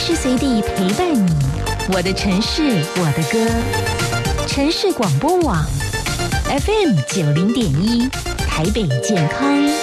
时随地陪伴你，我的城市，我的歌。城市广播网 FM 90.1，台北健康